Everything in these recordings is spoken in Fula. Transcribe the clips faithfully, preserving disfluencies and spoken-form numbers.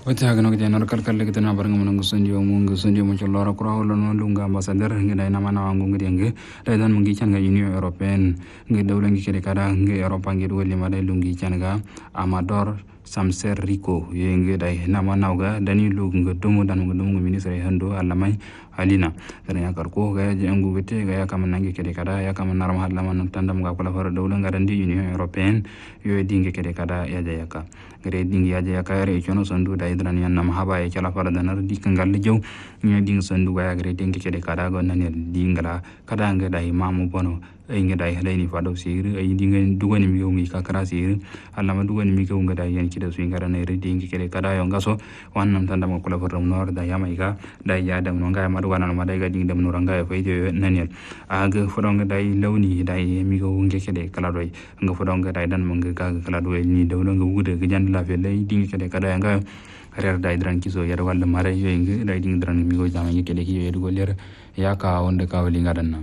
Wata ga nokde nar kal kal le kitana baranga mungu sundi o mungu sundi mo cholora kura holo no lunga ambassador ngi dai nama na wangu ngi ngi dai dan mungi chan ga Union European ngi dawla ngi kede kada ngi Europa ngi wali ma dai lungi chan ga Amador Samser Rico ye ngi dai nama nawga dani lu ngi dumu dan ngi dumu ministre hando alamai halina dan ya karko ga je ngu bete ga ya kam nangi kede kada ya kam naram halama nan tandam ga kula fara dawla nga dandi Union European yo dingi kede kada ya jayaka gare dingi ya jayaka yare chono sondu dai dran yan nam haba e chala fara danar dikangal jew ni ding sondu ga gare dingi kede kada go nan dingala kada nga dai mamu bono ay nga dai halani fado sir ay dinga dugani mi ngi ka kara sir allama dugani mi ko nga dai yan kida su ngara ne dingi kede kada yo ngaso wannam tandam kula fara nor da yama iga dai ya dam no nga ma duwana ma dai ga ding dam no ranga e fayde nanel aga fodonga dai lawni dai mi ko nge kede kala doy nga fodonga dai dan mo nga ka kala doy ni dawlo nga wude ga jan la fe lay dingi kede kada nga reer dai dran kiso yar walla mare yo ngi dai ding dran mi go jama ngi kede ki yo go ler ya ka onde ka wali ngadanna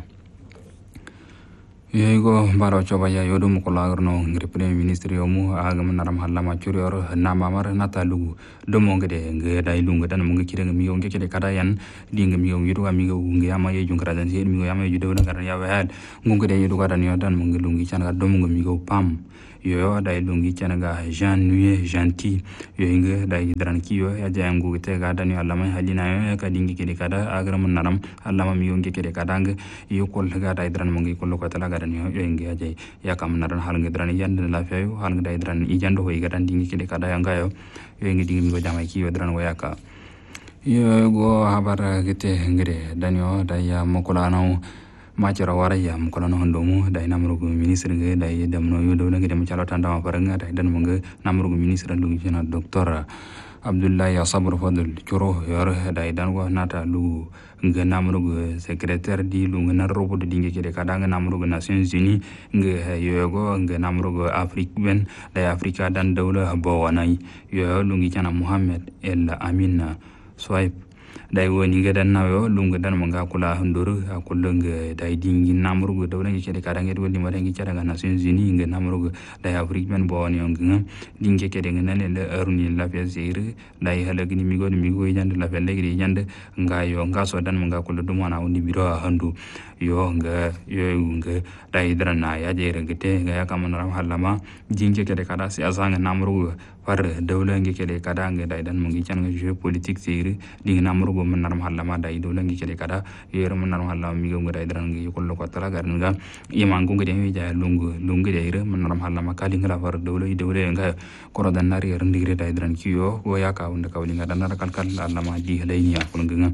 yego baro coba ya yodum ko lagarno ngir premier ministre yomu aga manaram hallama curior na mamar natalu domo ngede nge dai lunga dan mo ngi kire mi ngi kede kada yan dinga mi ngi do mi ngi ama ye jungara dan se mi ama ye do ngara ya wahal ngi de yedo kada ni dan mo ngi lungi chan ga domo ngi mi pam yo dai lungi chan ga Jean Nuit gentil yo ngi dai dran ki yo ya jangu te ga dan allama halina yo ka dingi kede kada agra manaram allama mi ngi kede kada ngi yo kol ga dai dran mo ngi kol ko tala ga yo ngi aje ya kam naran hal ngi dran yande la fayu hal ngi dai dran i jando ho iga dan dingi kede kada yang gayo yo ngi dingi mi go jama ki yo dran wo yaka yo go habar gete ngire dan yo dai ya mokola no macera wara ya mokola no hondo mu dai namru go ministre ngi dai dem no yo do ngi dem chala tanda ma paranga dai dan mo ngi namru go ministre lu jina docteur Abdullah ya sabr fadl choro yor dai dan go nata lu nga namrugo secrétaire di lu nga narobo de dinge kede kada nga namrugo Nations Unies nga yogo nga namrugo Afrique ben da Afrika dan dawla bawanai yo lu ngi kana Mohammed El Amin Swipe dai woni nga dan nawo lu nga dan manga kula ndoro akulu nga dai dingi namrugo dawla ngi kede kada nga woni ma ngi cara nga Nations Unies nga namrugo da Afrique ben bawani nga dinge kede nga nan le aruni la fiazire dai halagini mi goni mi go yande la felle gidi yande nga yo nga so dan manga kula dum wana woni biro handu yo nga yo nga dai drana ya jere gete nga ya kamana halama dinge kede kada si azanga namrugo par dawla ngi kede kada nga dai dan mungi chan nga jeu politique sire ding namrugo man naram halama dai dawla ngi kede kada yero man naram halama mi go nga dai dran ngi ko ko tala gar nga imangu ngi de ja lungu lungu de ire man naram halama kali ngala par dawla dawla nga ko dan nari ndigre dai dran kiyo go ya ka wonde ka wali nga dan nar kal kal halama di halay ni akul nga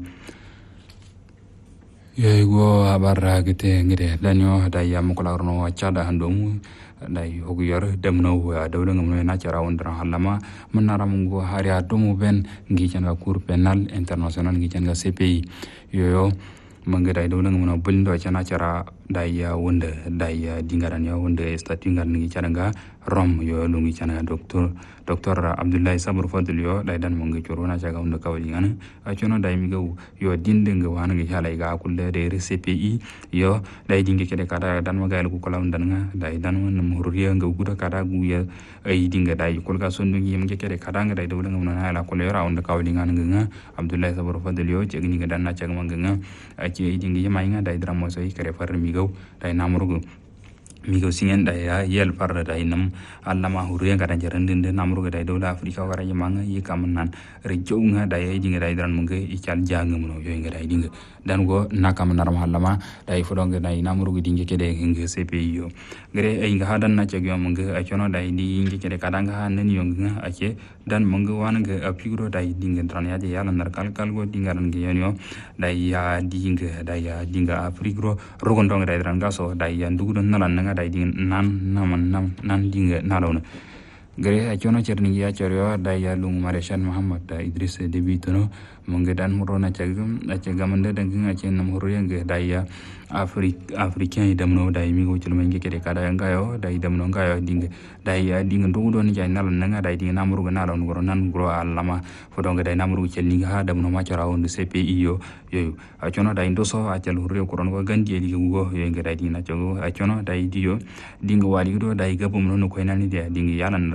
yego habar gete ngire danyo dai ya mukola no chada handomu dai hogu yor demno wa dawla ngam na cara wondra halama manara mungo hari adomu ben ngi canga cour penal international ngi canga C P I yo manga dai dawla ngam na bulndo cana cara dai ya wonda dai ya dingaran ya wonda statut ngar ngi canga rom yo lungi canga docteur docteur Abdullah Sabr Fadl yo dai dan mongi corona caga wonda kawli ngana a cono dai mi gaw yo dinde nga wana ngi hala ga kulle de C P I yo dai dingi kede kada dan magal ku kala wonda nga dai dan won murriya nga guda kada gu ya ay dinga dai kol ga sondu ngi mge kede kada nga dai dawla ngam na hala kulle ra wonda kawli ngana nga Abdullah Sabr Fadl yo ci ngi ga dan na caga manga nga a ci dingi yama nga dai dram mo so kare far mi gaw dai namrugo mi go singen dai ya yel parra dai nam allama huriya ga danjaran dinde namrugo dai dawla Afrika wara yamanga yi kam nan re jownga dai dinga dai dran munga i cal janga muno yo nga dai dinga dan go nakam naram allama dai fodonga dai namrugo dinga kede hinga C P I yo gere ay nga hadan na cegyo munga a chono dai di dinga kede kadanga nan yo nga ake dan munga wanga apigro dai dinga dran ya yala nar kal kal go dinga ran ge yo dai ya dinga dai ya dinga aprigro rogondonga dai dran gaso dai ya ndugo nalan nga dai din nan naman nam nan dinga nalawna gare a chono cerni ya choryo dai ya lung mareshan Muhammad da Idris Deby tono monge dan murona cagum a cagam de dangin a chen nam horoya nge dai ya Afrik Africain damno dai mi go chulma nge kede kada ngayo dai damno ngayo dinga dai ya dinga ndugo don ja nal nga dai dinga namru ga nalon goro nan goro allama fodonga dai namru chelni ga damno ma chara on C P I yo yo a chono dai ndoso a chel horoya ko ron go gandi e go yo nge dai dinga chago a chono dai diyo dinga wali do dai gabum no ko nani de dinga yalan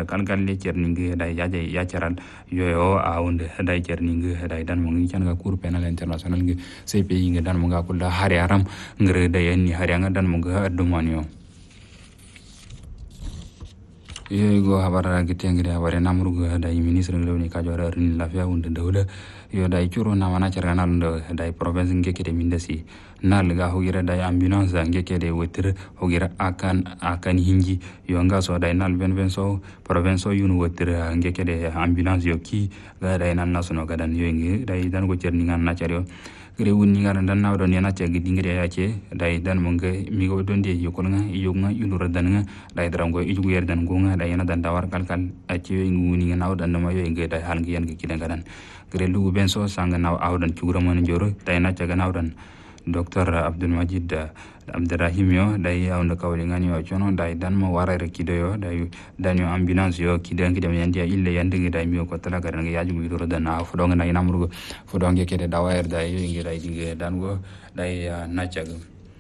kalkal le cerninge dai yaje ya ceral yoyo a wonde dai cerninge dai dan mo ngi canga cour penal international ngi C P I ngi dan mo ga kula hari aram ngre dai ni hari anga dan mo ga dumanyo yo go habara gitengre habare namrugo dai ministre ngewni ka jora rin lafiya wonde dawla yo dai curo na mana cerana ndo dai province ngekede mindasi nal ga hogira dai ambulance ngekede wetir hogira akan akan hinji yo nga so dai nal ben ben so province so yunu wetir ngekede ambulance yo ki ga dai nan nasono gadan yo ngi dai dan go cerni ngan na cerio gre wonni ngara dan nawdo ni na cegi dingre yace dai dan mo nge mi go donde yo ko nga yo nga yulu radan nga dai drango ijugo yer dan go nga dai na dan dawar kalkal ace ngi woni nga nawdo dan ma yo ngi dai hal ngi yan ngi kidan gadan gre lu ben so sanga naw awdan cugura mon joro dai na cega nawdan docteur Abdul Majid Abdurrahim yo dai awda kawli ngani yo chono dai dan mo warare kido yo dai dan yo ambulance yo kidan kidam yandi ille yandi ngi dai mi ko tala garan ngi yaji mi do dan na fu do nga na namru fu do ngi kede dawayer dai yo ngi dai dinge dan go dai na cega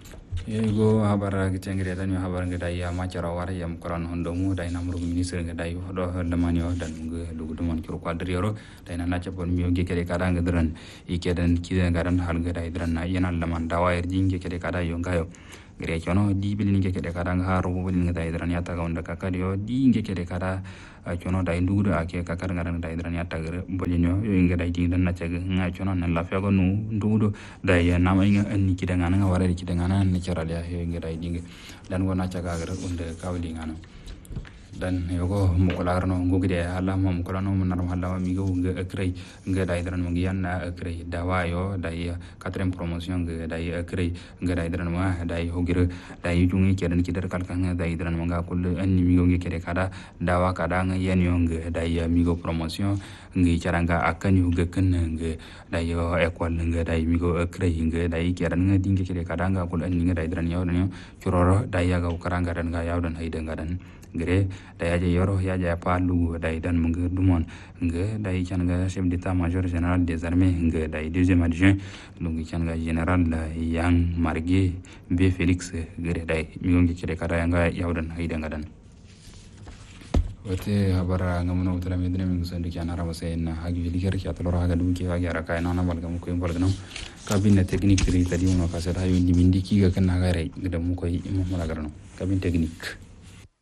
yego habara gitengre dan yo habara ngi dai ya machara war yam koran hondo mu dai namru ministre ngi dai do damani yo dan ngi lugu dumon kiro kwadri yoro dai na nacha pon mi ngi kede kada ngi dran ikedan kide garan hal ngi dai dran na yana laman dawayer jinge kede kada yo ngayo gre chono di bil ngi kede kada nga ro bil ngi dai dran yata ga onda kakadi yo di ngi kede kada chono dai ndudu ake kakar ngaran dai dran yata gre bolinyo yo ngi dai ding dan nacha nga chono na la fego nu ndudu dai ya nama inga anni kide ngana nga warare kide ngana ne charale yo ngi dai ding dan go nacha ga gre onda kawli ngana dan yogo mukolarno ngugide Allah mo mukolano naram halla mi go nge akrei nge dai dran mo gian na akrei dawa yo dai quatrième promotion nge dai akrei nge dai dran ma dai hogire dai jungi kedan kidar kalkan dai dran mo ga kul anni mi go nge kede kada dawa kada nge yen yo nge dai mi go promotion nge charanga akan yu ge ken nge dai yo equal nge dai mi go akrei nge dai kedan nge dinge kede kada nga kul anni nge dai dran yo dan yo curoro dai ya ga karanga dan ga yaw dan hayde ngadan gre dai aje yoro yaja pa lu dai dan mung dumon nge dai changa chef d'état major général des armées nge dai deuxième adjoint lungi changa général yang margue be Félix gre dai mi ngi kire kada nga yawdan hayde ngadan wote habara ngamono utala medine mi ngusondi kana rama sayna hagi ligar ki atolora haga dum ki hagi araka ina na malgam ko ngolgno kabine technique ri tadi uno kasera yo ndi mindi ki ga kana gare gede mu koy mo mala garno kabine technique